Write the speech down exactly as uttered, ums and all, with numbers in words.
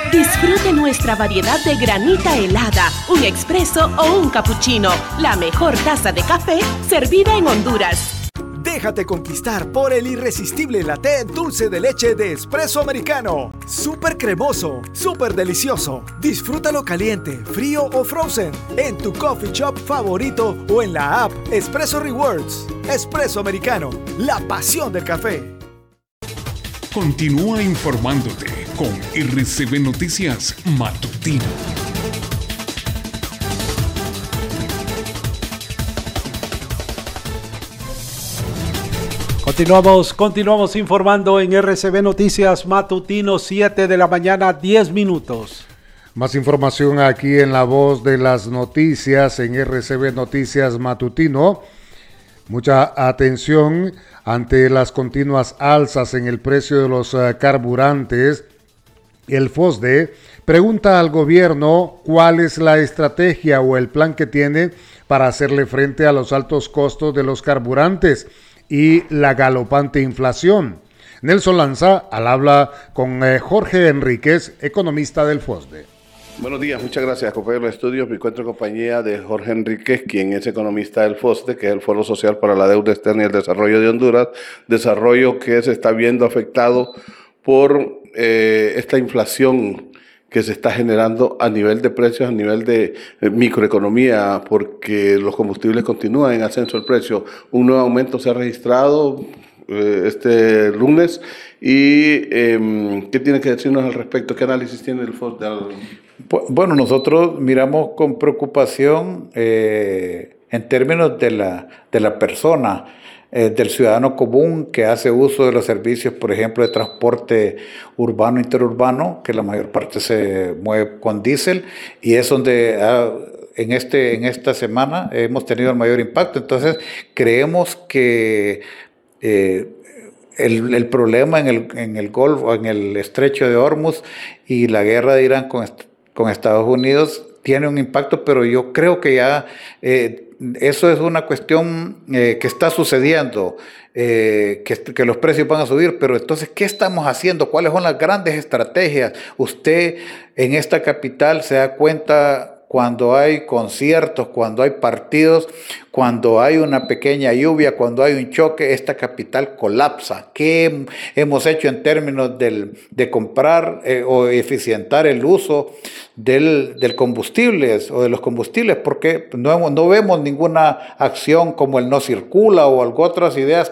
Disfrute nuestra variedad de granita helada, un expreso o un cappuccino. La mejor taza de café servida en Honduras. Déjate conquistar por el irresistible latte dulce de leche de Espresso Americano. Súper cremoso, súper delicioso. Disfrútalo caliente, frío o frozen en tu coffee shop favorito o en la app Espresso Rewards. Espresso Americano, la pasión del café. Continúa informándote con R C B Noticias Matutino. Continuamos, continuamos informando en R C B Noticias Matutino, siete de la mañana, diez minutos. Más información aquí en La Voz de las Noticias, en R C B Noticias Matutino. Mucha atención ante las continuas alzas en el precio de los uh, carburantes. El FOSDE pregunta al gobierno cuál es la estrategia o el plan que tiene para hacerle frente a los altos costos de los carburantes y la galopante inflación. Nelson Lanza al habla con eh, Jorge Enríquez, economista del FOSDE. Buenos días, muchas gracias, compañero de estudios. Me encuentro en compañía de Jorge Enríquez, quien es economista del FOSDE, que es el Foro Social para la Deuda Externa y el Desarrollo de Honduras, desarrollo que se está viendo afectado por eh, esta inflación que se está generando a nivel de precios, a nivel de eh, microeconomía, porque los combustibles continúan en ascenso el precio. Un nuevo aumento se ha registrado eh, este lunes. ¿Y eh, qué tiene que decirnos al respecto? ¿Qué análisis tiene el FOSDE? Bueno, nosotros miramos con preocupación eh, en términos de la, de la persona, eh, del ciudadano común que hace uso de los servicios, por ejemplo, de transporte urbano e interurbano, que la mayor parte se mueve con diésel, y es donde ah, en, este, en esta semana hemos tenido el mayor impacto. Entonces, creemos que eh, El, el problema en el, en el Golfo, en el estrecho de Hormuz y la guerra de Irán con, con Estados Unidos tiene un impacto, pero yo creo que ya eh, eso es una cuestión eh, que está sucediendo, eh, que, que los precios van a subir, pero entonces, ¿qué estamos haciendo? ¿Cuáles son las grandes estrategias? Usted en esta capital se da cuenta cuando hay conciertos, cuando hay partidos, cuando hay una pequeña lluvia, cuando hay un choque, esta capital colapsa. ¿Qué hemos hecho en términos del, de comprar eh, o eficientar el uso del, del combustible o de los combustibles? Porque no, no vemos ninguna acción como el no circula o algo otras ideas